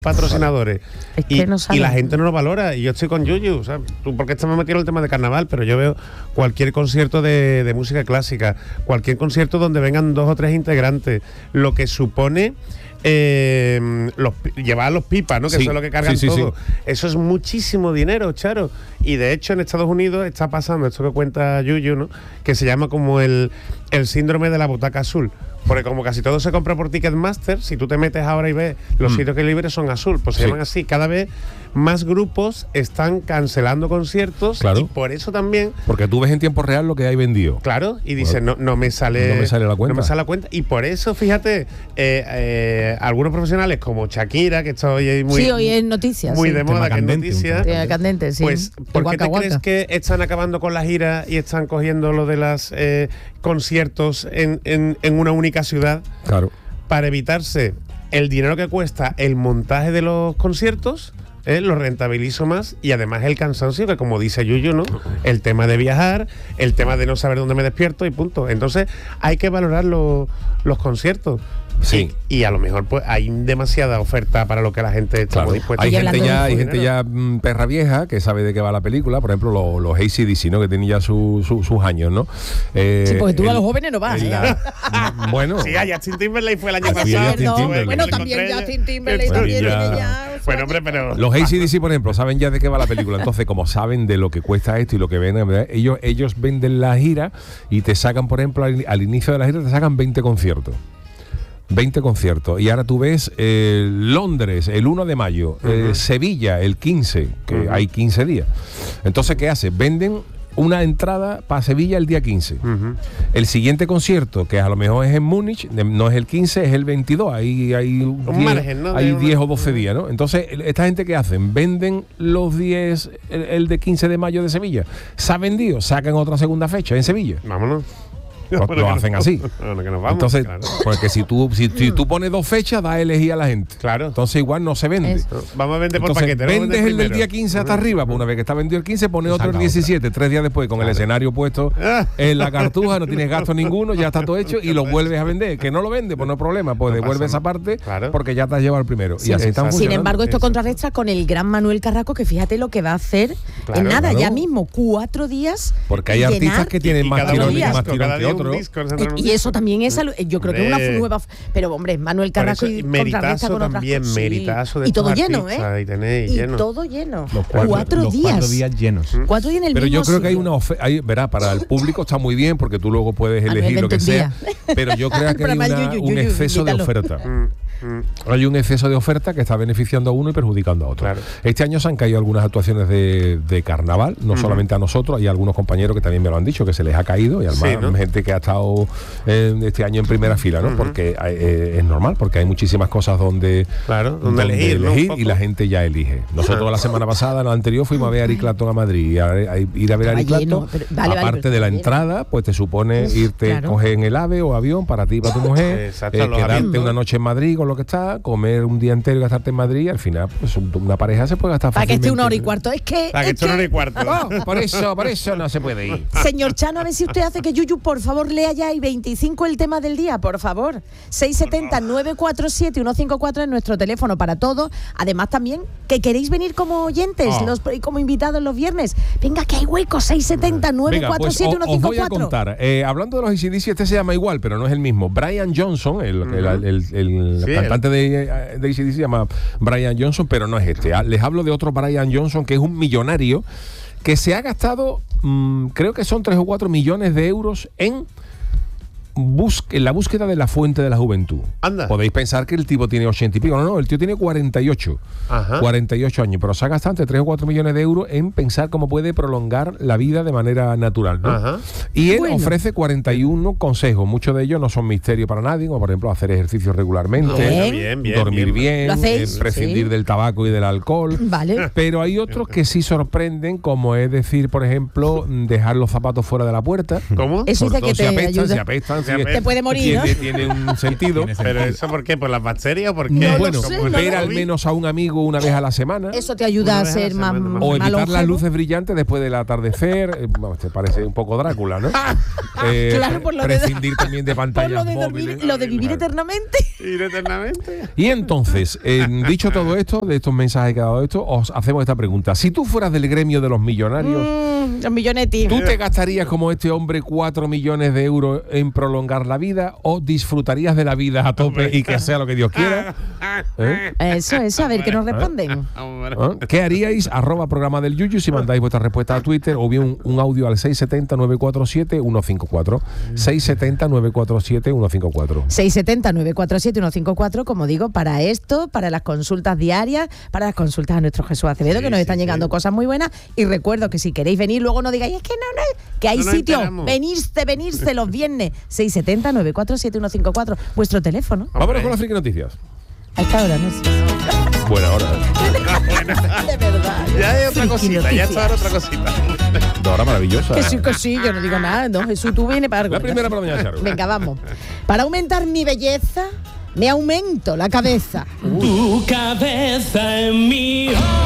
patrocinadores Es que y, no y saben. la gente no lo valora. Y yo estoy con Yuyu, o sea, tú porque estás metido en el tema de carnaval, pero yo veo cualquier concierto de música clásica, cualquier concierto donde vengan 2 o 3 integrantes, lo que supone llevar los pipas, ¿no? Que Sí, eso es lo que cargan sí, todo. sí. Eso es muchísimo dinero, Charo. Y de hecho en Estados Unidos está pasando esto que cuenta Yuyu, ¿no? Que se llama como el síndrome de la butaca azul. Porque como casi todo se compra por Ticketmaster, si tú te metes ahora y ves los sitios que libres son azul, pues se Sí. llaman así. Cada vez más grupos están cancelando conciertos, Claro. y por eso también, Porque tú ves en tiempo real lo que hay vendido. claro, y dices, no me sale No me sale la cuenta. No me sale la cuenta. Y por eso, fíjate, algunos profesionales como Shakira, que está hoy muy, Sí, hoy en noticias. muy sí. de moda, que es candente, un noticia. tema Candente, sí. Pues, El ¿por qué te Waka crees Waka. que están acabando con la gira y están cogiendo lo de las conciertos en una única ciudad? Claro. Para evitarse el dinero que cuesta el montaje de los conciertos, lo rentabilizo más, y además el cansancio, que como dice Yuyu, ¿no? El tema de viajar, el tema de no saber dónde me despierto y punto. Entonces hay que valorar los conciertos. Sí. Y a lo mejor pues hay demasiada oferta para lo que la gente está Claro. dispuesta. Hay Y gente hablando ya, de hay gente dinero. ya perra vieja que sabe de qué va la película, por ejemplo los AC/DC, ¿no? Que tienen ya sus años, ¿no? Sí, porque tú a los jóvenes no vas. Bueno, Sí, a Justin Timberlake fue el año Ay, Fui a pasado. Justin Timberlake. Bueno, Me también encontré Justin Timberlake Bueno, también ya- tiene ya. Bueno, hombre, pero los AC/DC, por ejemplo, saben ya de qué va la película. Entonces, como saben de lo que cuesta esto y lo que venden, ¿verdad? ellos venden la gira y te sacan, por ejemplo, al inicio de la gira te sacan 20 conciertos. 20 conciertos. Y ahora tú ves Londres el 1 de mayo, Sevilla el 15, que hay 15 días. Entonces, ¿qué hace? Venden una entrada para Sevilla el día 15. El siguiente concierto, que a lo mejor es en Múnich, no es el 15, es el 22. Ahí hay Un margen, ¿no? Hay De 10 una- o 12 días, ¿no? Entonces, esta gente, ¿qué hacen? Venden los 10, el de 15 de mayo de Sevilla. Se ha vendido, sacan otra segunda fecha en Sevilla. vámonos. Lo hacen así. Bueno, que nos vamos. Entonces, claro. porque si tú pones 2 fechas, da a elegir a la gente. Claro. Entonces igual no se vende. Es- Vamos a vender por Entonces, paquete. ¿no? vendes el del primero. día 15 hasta arriba, pues una vez que está vendido el 15, pones otro el 17, 3 días después, con el escenario puesto en la cartuja, no tienes gasto ninguno, ya está todo hecho, y lo vuelves a vender. Que no lo vende, pues no hay problema, pues No devuelve pasa esa nada. parte, Claro. porque ya te has llevado el primero. Sí, y así están exacto. Sin funcionando. embargo, esto Eso. contrarresta con el gran Manuel Carrasco, que fíjate lo que va a hacer Claro, en nada, claro. ya mismo, 4 días. Porque hay y artistas llenar- que tienen Y más cada tirón un más disco, tirón cada que día un otro. disco, se centra en un Y eso también es, yo creo que una Hombre. nueva. Pero hombre, Manuel Por Carrasco eso, y meritazo contrarresta con otras también, cosas. Sí. meritazo de Y todo estos lleno, artistas, ¿eh? y tenéis Y lleno. todo lleno. Los 4 los días. 4 días llenos. 4 días en el Pero mismo yo creo que hay sitio. una oferta, verá, para el público está muy bien porque tú luego puedes Manuel elegir lo que sea, entendía. pero yo creo que hay Programa un exceso de invítalo. oferta. Hay un exceso de oferta que está beneficiando a uno y perjudicando a otro. Claro. Este año se han caído algunas actuaciones de carnaval, no solamente a nosotros, hay algunos compañeros que también me lo han dicho, que se les ha caído, y además Sí, ¿no? gente que ha estado este año en primera fila, ¿no? Porque es normal, porque hay muchísimas cosas donde, Claro, donde elegir, ¿no? Un poco. y la gente ya elige. Nosotros la semana pasada, la anterior, fuimos a ver a Eric Clapton a Madrid, y ir a ver a Eric Estaba lleno, Clapton, pero- vale, aparte pero de la lleno. entrada, pues te supone irte, claro. coger en el AVE o avión para ti y para tu mujer, Exacto, los quedarte aviones. una noche en Madrid con lo que está, comer un día entero y gastarte en Madrid, y al final, pues una pareja se puede gastar Para que esté fácilmente. 1 hora y cuarto. Es que. Para que es esté una hora y que- cuarto. No, por eso no se puede ir. Señor Chano, a ver si usted hace que Yuyu, por favor, lea ya y 25 el tema del día, por favor. 670-947-154 es nuestro teléfono para todos. Además, también que queréis venir como oyentes y como invitados los viernes. Venga, que hay huecos. Venga, pues, 670-947-154. os voy a contar. Hablando de los AC/DC, este se llama igual, pero no es el mismo. Brian Johnson, el Sí, cantante de AC/DC se llama Brian Johnson, pero no es este. Les hablo de otro Brian Johnson, que es un millonario que se ha gastado, creo que son 3 o 4 millones de euros en la búsqueda de la fuente de la juventud. Anda. Podéis pensar que el tipo tiene 80 y pico. No, el tío tiene 48. Ajá. 48 años, pero se ha gastado entre 3 o 4 millones de euros en pensar cómo puede prolongar la vida de manera natural, ¿no? Ajá. Y él Bueno. ofrece 41 consejos. Muchos de ellos no son misterio para nadie, como por ejemplo hacer ejercicio regularmente, Bien. dormir bien, ¿Lo hacéis? prescindir Sí. del tabaco y del alcohol. Vale. Pero hay otros que sí sorprenden, como es decir, por ejemplo, dejar los zapatos fuera de la puerta. ¿Cómo? Eso Sobre dice todo que si te apestan, ayuda. si apestan, te puede morir, ¿no? Tiene un sentido. ¿Pero eso por qué? ¿Por las bacterias o por qué? No lo Bueno, sé, ver al menos a un amigo una vez a la semana. Eso te ayuda Una a vez a la ser más, semana, O más evitar las longevo. luces brillantes después del atardecer. Vamos, te parece un poco Drácula, ¿no? Claro, por lo de- prescindir también de Por pantallas lo de móviles. dormir, lo de vivir eternamente. ¿Ir eternamente? Y entonces, dicho todo esto, de estos mensajes que ha dado esto, os hacemos esta pregunta. Si tú fueras del gremio de los millonarios, Los millonetti. ¿tú te gastarías como este hombre 4 millones de euros en prolongar la vida o disfrutarías de la vida a tope y que sea lo que Dios quiera? ¿Eh? Eso, a ver qué nos responden. ¿Ah? ¿Qué haríais? @programa del Yuyu si mandáis vuestra respuesta a Twitter o bien un audio al 670-947-154. 670-947-154. 670-947-154, como digo, para esto, para las consultas diarias, para las consultas a nuestro Jesús Acevedo, Sí, que nos sí, están llegando sí. cosas muy buenas. Y recuerdo que si queréis venir, luego no digáis, es que no, que hay No nos sitio, enteramos. venirse los viernes. 670-947-154, vuestro teléfono. Vámonos con las friki noticias. A esta hora, no sé. Buena hora. De verdad. Ya hay otra Friki cosita, ya noticias. está ahora otra cosita. Una hora maravillosa. Que sí, yo no digo nada. No, Jesús, tú vienes para algo. La primera para mañana, Charo. Venga, vamos. Para aumentar mi belleza, me aumento la cabeza. Tu cabeza en mi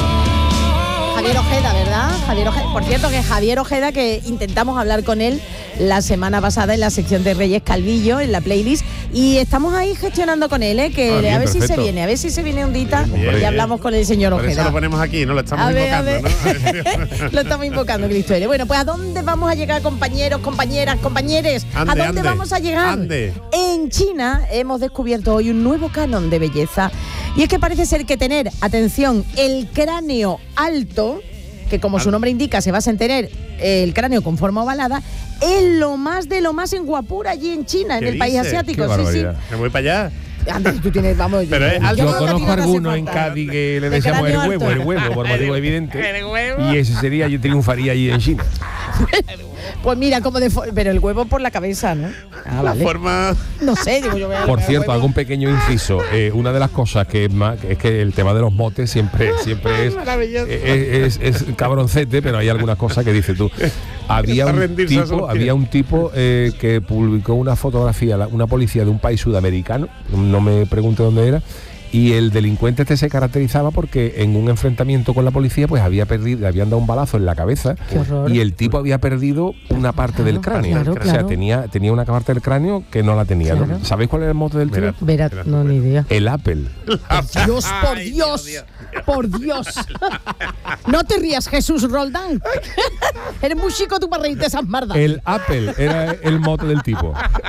Javier Ojeda, ¿verdad? Javier Ojeda. Por cierto, que Javier Ojeda, que intentamos hablar con él la semana pasada en la sección de Reyes Calvillo, en la playlist, y estamos ahí gestionando con él, que Bien, a ver si se perfecto. viene, a ver si se viene un dita Bien, y bien. hablamos con el señor Por eso Ojeda. lo ponemos aquí, ¿no? Lo estamos A ver, invocando, ¿no? Lo estamos invocando, Cristo. Bueno, pues ¿a dónde vamos a llegar, compañeros, compañeras, compañeres? ¿A Ande, dónde ande, vamos a llegar? ande. En China hemos descubierto hoy un nuevo canon de belleza. Y es que parece ser que tener, atención, el cráneo alto, que como su nombre indica se basa en tener el cráneo con forma ovalada, es lo más de lo más en guapura allí en China, en ¿Qué el país dice? asiático. Qué Sí, sí. barbaridad. Me voy para allá. Antes tú tienes, vamos. Pero es alto. Yo creo que a ti conozco no te hace algunos en falta. Cádiz que le De deseamos el cráneo alto. huevo, por motivo evidente. El huevo. Y ese sería, yo triunfaría allí en China. Pues mira, como de pero el huevo por la cabeza, ¿no? Ah, La vale. forma. No sé, digo yo. Por cierto, hago un pequeño inciso. Una de las cosas que es que el tema de los motes siempre es, Maravilloso. es cabroncete, pero hay algunas cosas que dices tú. Había Para un rendirse a sus tipo que publicó una fotografía, una policía de un país sudamericano, no me pregunte dónde era. Y el delincuente este se caracterizaba porque en un enfrentamiento con la policía pues habían dado un balazo en la cabeza. Qué horror. Y el tipo había perdido una parte del cráneo. claro, O sea, claro. tenía una parte del cráneo que no la tenía. ¿no? Claro. ¿Sabéis cuál era el mote del tío? Mira. Verá, no, ni idea. El Apple. Dios, por Ay, Dios, Dios. por Dios. No te rías, Jesús Roldán. Eres muy chico tú para reírte de esas mardas. El Apple era el mote del tipo.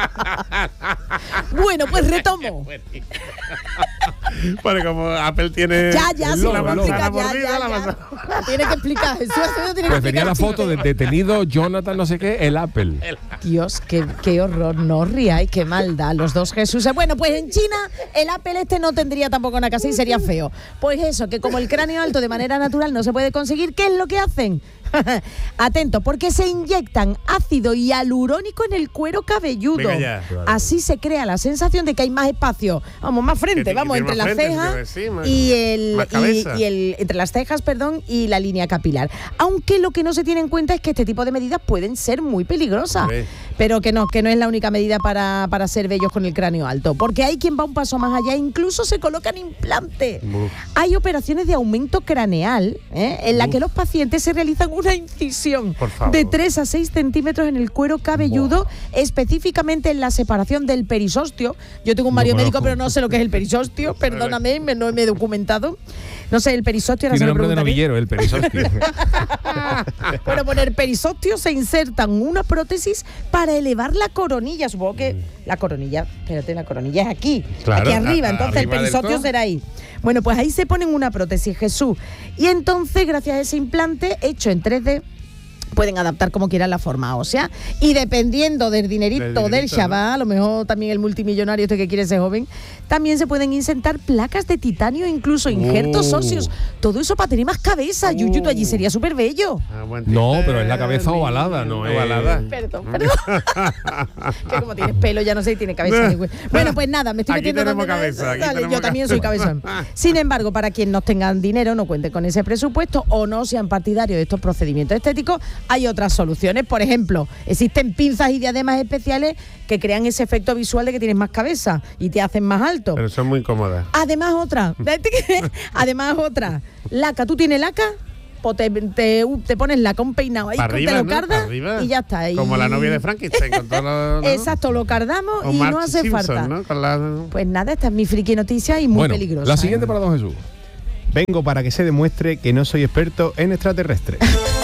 Bueno, pues retomo. Bueno, como Apple tiene. Ya, sí, la lo manzana explica, mordida, la ya. manzana. Tiene que explicar, Jesús Acevedo tiene que Pues venía explicar. la foto de detenido Jonathan no sé qué, el Apple. Dios, qué horror, no os riáis, qué maldad, los dos Jesuses. Bueno, pues en China el Apple este no tendría tampoco una casa y sería feo. Pues eso, que como el cráneo alto de manera natural no se puede conseguir, ¿qué es lo que hacen? Atento, porque se inyectan ácido hialurónico en el cuero cabelludo. Venga ya. Así se crea la sensación de que hay más espacio, vamos, más frente, Que vamos, tiene entre más las frente, cejas sí, más- y más cabeza. entre las cejas, perdón, y la línea capilar. Aunque lo que no se tiene en cuenta es que este tipo de medidas pueden ser muy peligrosas. Hombre. Pero que no es la única medida para ser bellos con el cráneo alto. Porque hay quien va un paso más allá, incluso se colocan implantes. Uf. Hay operaciones de aumento craneal, en la que los pacientes se realizan una incisión Por favor. de 3 a 6 centímetros en el cuero cabelludo, específicamente en la separación del perisostio. Yo tengo un marido Lo médico, conozco. pero no sé lo que es el perisostio, perdóname, no me he documentado. No sé, el perisostio, ahora Tiene se lo nombre de preguntaré. novillero, el perisostio. Bueno, por el perisostio se insertan una prótesis para elevar la coronilla. Supongo que la coronilla, espérate, la coronilla es aquí, Claro, aquí arriba. Entonces arriba el del perisostio todo. será ahí. Bueno, pues ahí se ponen una prótesis, Jesús. Y entonces, gracias a ese implante hecho en 3D, pueden adaptar como quieran la forma ósea. Y dependiendo del dinerito del chaval, a lo mejor también el multimillonario este que quiere ser joven, también se pueden insertar placas de titanio, incluso injertos óseos. Todo eso para tener más cabeza. Yuyu, tú allí sería súper bello. No, pero es la cabeza ovalada, no es- Ovalada. Perdón. Que como tienes pelo, ya no sé, tiene cabeza. Bueno, pues nada, me estoy Aquí metiendo tenemos donde no- cabeza, aquí Dale, tenemos yo también soy cabezón. Sin embargo, para quien no tengan dinero, no cuente con ese presupuesto o no sean partidarios de estos procedimientos estéticos, hay otras soluciones. Por ejemplo, existen pinzas y diademas especiales que crean ese efecto visual de que tienes más cabeza y te hacen más alto. Pero son muy cómodas. Además otra, laca, ¿tú tienes laca? Pues te pones laca, un peinado ahí, Arriba, te lo ¿no? cardas Arriba. y ya está. Como la novia de Frankenstein. Con todo lo, ¿no? Exacto, lo cardamos O y no Marge hace Simpson, falta. ¿no? Con la... Pues nada, esta es mi friki noticia y muy Bueno, peligrosa. la siguiente para don Jesús. Vengo para que se demuestre que no soy experto en extraterrestres.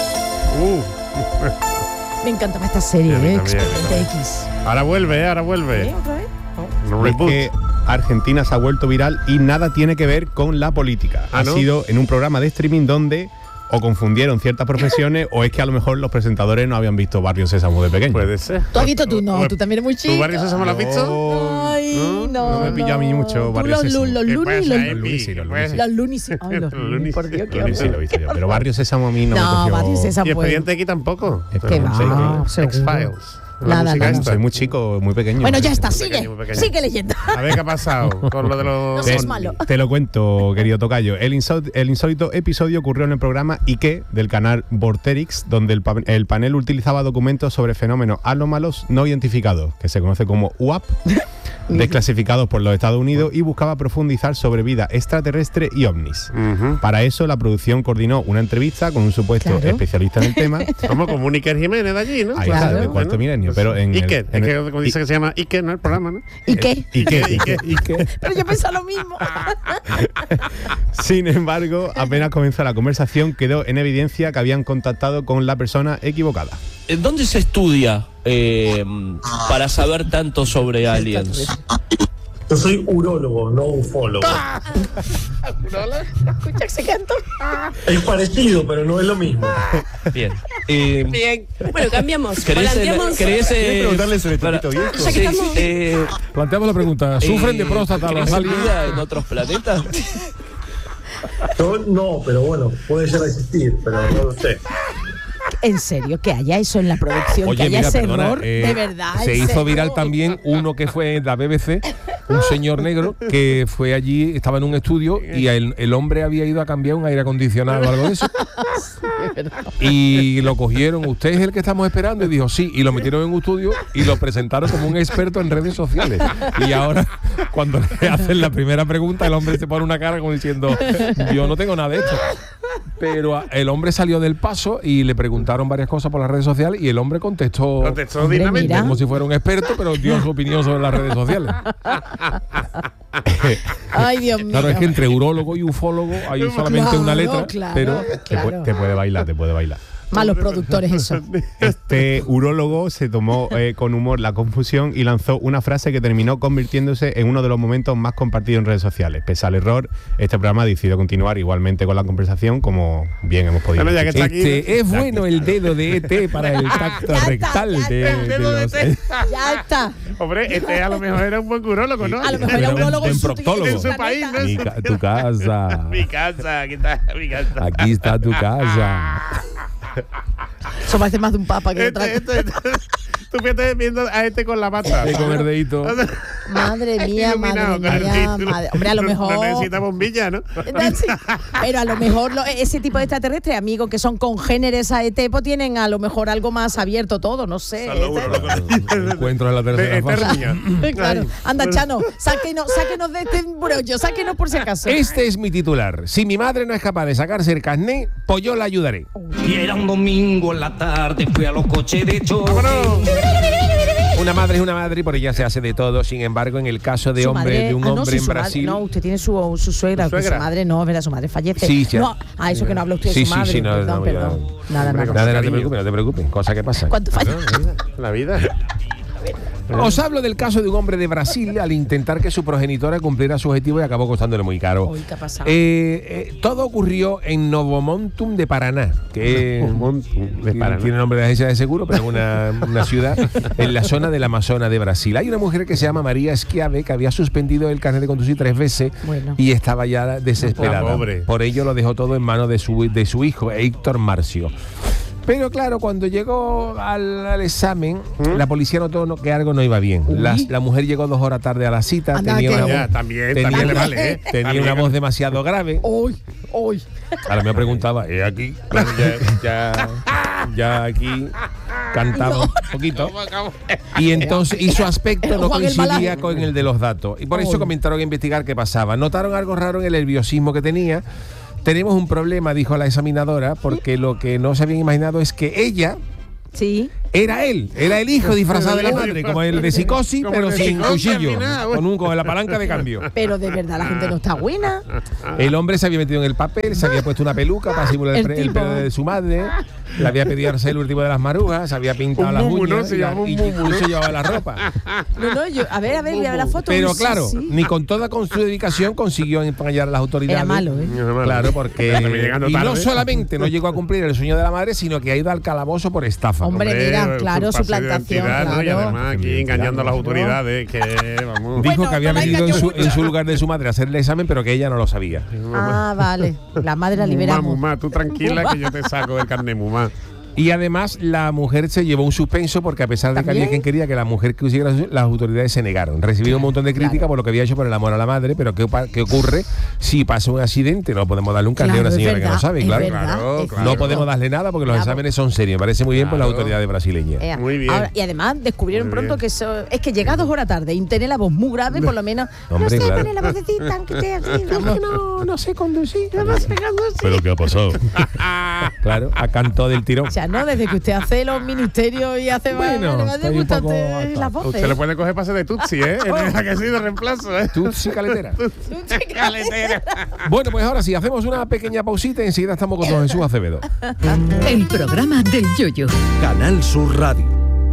Me encantaba esta serie, Sí, a mí también. Expediente X. Ahora vuelve, ahora vuelve. ¿Otra vez? Un Es reboot. que Argentina se ha vuelto viral y nada tiene que ver con la política. ¿Ah, Ha no? sido en un programa de streaming donde o confundieron ciertas profesiones o es que a lo mejor los presentadores no habían visto Barrio Sésamo de pequeño. Puede ser. ¿Tú has visto tú? No, O- tú también eres muy chico. ¿Tu Barrio Sésamo lo has visto? Ay, No me pilló a mí mucho Tú Barrio los Sésamo. los ¿Qué lunis, pasa, los Epi? Lunis sí, los ¿Qué Lunis pasa? los lunis. Ay, los Lunis. lunis, por Dios, qué Lunis sí lo he visto yo, pero Barrio Sésamo a mí no, me No, cogió. Barrio Sésamo. Y pues. Expediente aquí tampoco. Que va, seguro. X-Files. La Nada, música nada. esta. Soy muy chico, muy pequeño. Bueno, ya está, Muy sigue. pequeño, muy pequeño. Sigue leyendo. A ver qué ha pasado con lo de los... No seas malo. Te lo cuento, querido tocayo. El insólito episodio ocurrió en el programa Ike del canal Vorterix, donde el panel utilizaba documentos sobre fenómenos anómalos no identificados, que se conoce como UAP, desclasificados por los Estados Unidos, y buscaba profundizar sobre vida extraterrestre y ovnis. Ujú. Para eso, la producción coordinó una entrevista con un supuesto Claro. especialista en el tema. Como Iker Jiménez de allí, ¿no? Ahí Claro. está, de cuarto milenio. Pero en Iker, el, es que como dice que se llama Iker, ¿no? El programa, ¿no? ¿Y qué? Ike. Pero yo pensaba lo mismo. Sin embargo, apenas comenzó la conversación, quedó en evidencia que habían contactado con la persona equivocada. ¿Dónde se estudia para saber tanto sobre aliens? Yo soy urólogo, no ufólogo. Escucha ese canto. Es parecido, pero no es lo mismo. Bien. Bien. Bueno, cambiamos. ¿Querés preguntarle sobre para- Topito Viejo? Ya que estamos- Planteamos la pregunta. ¿Sufren de próstata ¿querés los aliens? vida en otros planetas? Yo no, pero bueno, puede llegar a existir, pero no lo sé. En serio, que haya eso en la producción, que haya ese error, de verdad. Se ese hizo viral error. también uno que fue en la BBC, un señor negro que fue allí, estaba en un estudio y el hombre había ido a cambiar un aire acondicionado o algo de eso. Y lo cogieron, ¿usted es el que estamos esperando? Y dijo, sí, y lo metieron en un estudio y lo presentaron como un experto en redes sociales. Y ahora, cuando le hacen la primera pregunta, el hombre se pone una cara como diciendo, yo no tengo nada de esto. Pero el hombre salió del paso y le preguntaron varias cosas por las redes sociales y el hombre contestó Contestó Hombre, dignamente. mira. como si fuera un experto, pero dio su opinión sobre las redes sociales. Ay, Dios mío. Claro, es que entre urólogo y ufólogo hay solamente Claro, una letra, claro, pero claro. Te puede bailar, te puede bailar. Malos productores, eso. Este urólogo se tomó con humor la confusión y lanzó una frase que terminó convirtiéndose en uno de los momentos más compartidos en redes sociales. Pese al error, este programa decidió continuar igualmente con la conversación, como bien hemos podido Bueno, ya que escuchar. está aquí, este es bueno el dedo de ET para el tacto Ya está, rectal ya de, está. de Dedo de los- ET. Ya está. Hombre, este a lo mejor era un buen urólogo, ¿no? A lo mejor era Pero urólogo en en su proctólogo. En su país, ¿no? Mi tu casa. Mi casa, aquí está mi casa. Aquí está tu casa. Eso parece más de un papa que otra cosa. Tú fíjate viendo a este con la bata. Y con el dedito. Madre mía, Iluminado, madre mía, Carlitos. madre. Hombre, a lo No- mejor. No necesita bombilla, ¿no? Sí, pero a lo mejor ese tipo de extraterrestres, amigos, que son congéneres a ET, pues tienen a lo mejor algo más abierto todo, no sé. Encuentro en la tercera fase. Claro. Anda, Chano, sáquenos de este brollo, sáquenos por si acaso. Este es mi titular. Si mi madre no es capaz de sacarse el carnet, pues yo la ayudaré. Y era un domingo en la tarde, fui a los coches de choque. Una madre es una madre y por ella se hace de todo. Sin embargo, en el caso de Su hombre, madre- de un no, hombre sí, en su madre- Brasil. no, usted tiene su suegra, que su ¿Suegra? madre no, es verdad, su madre fallece. Sí, sí. No, eso que no habla usted de Sí, su sí, madre. sí, no, perdón, no, perdón. ya. Nada, nada. Nada, no te preocupes, cosa que pasa. ¿Cuánto falla? La vida. Os hablo del caso de un hombre de Brasil al intentar que su progenitora cumpliera su objetivo y acabó costándole muy caro. Uy, ¿qué ha pasado? Todo ocurrió en Novo Montum de Paraná, que de Paraná. tiene nombre de agencia de seguro, pero es una ciudad en la zona del Amazonas de Brasil. Hay una mujer que se llama María Schiave que había suspendido el carnet de conducir 3 veces Bueno. y estaba ya desesperada. La pobre. Por ello lo dejó todo en manos de su hijo, Héctor Marcio. Pero claro, cuando llegó al examen, la policía notó que algo no iba bien. La mujer llegó 2 horas tarde a la cita, Anda, tenía que- una Ya, voz, también tenía le una- vale, ¿eh? tenía También. una voz demasiado grave. Uy, Hoy. Ahora me preguntaba, aquí? Claro, ya aquí cantaba un poquito. Y entonces, y su aspecto no coincidía con el de los datos. Y por eso comenzaron a investigar qué pasaba. Notaron algo raro en el nerviosismo que tenía. Tenemos un problema, dijo la examinadora, porque lo que no se habían imaginado es que ella... Sí. Era el hijo disfrazado de la madre, como el de Psicosis, pero sin cuchillo, con la palanca de cambio. Pero de verdad la gente no está buena. El hombre se había metido en el papel, se había puesto una peluca para simular el pelo de su madre, le había pedido a el último de las marujas, se había pintado las uñas y incluso llevaba la ropa. No, a ver, voy a ver la foto. Pero claro, ni con toda con su dedicación consiguió empañar a las autoridades. Era malo, ¿eh? Claro, porque... Y no solamente no llegó a cumplir el sueño de la madre, sino que ha ido al calabozo por estafa. Hombre, mira, claro, suplantación, claro. Y además aquí engañando a las autoridades, que vamos. Dijo que había venido en su lugar de su madre a hacerle examen, pero que ella no lo sabía. Ah, vale. La madre la liberamos. Mumá, tú tranquila que yo te saco del carnet, Mumá. Y además la mujer se llevó un suspenso porque a pesar de que había quien quería que la mujer que hiciera, las autoridades se negaron. Recibió un montón de crítica por lo que había hecho por el amor a la madre, pero ¿qué ocurre si pasa un accidente? No podemos darle un carnet a una señora que no sabe, claro. No podemos darle nada porque los exámenes son serios. Me parece muy bien por las autoridades brasileñas. Muy bien. Ahora, y además descubrieron pronto que eso es que llega 2 horas tarde y tener la voz muy grave, por lo menos. Hombre, no sé, claro. poner la vocecita, aunque esté aquí. No sé conducir. ¿Pero qué ha pasado? Claro, a canto del tirón. O sea, no, desde que usted hace los ministerios y hace estoy un poco las voces. Usted le puede coger pase de Tutsi, ¿eh? Que sí, de reemplazo, ¿eh? Tutsi caletera. Bueno, pues ahora sí, hacemos una pequeña pausita y enseguida estamos con don Jesús Acevedo. El programa del Yoyo. Canal Sur Radio.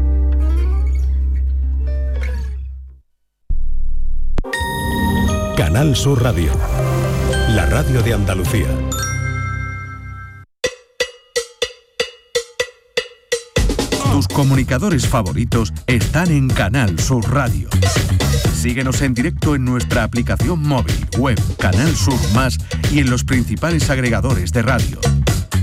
Canal Sur Radio. La radio de Andalucía. Tus comunicadores favoritos están en Canal Sur Radio. Síguenos en directo en nuestra aplicación móvil, web, Canal Sur Más y en los principales agregadores de radio.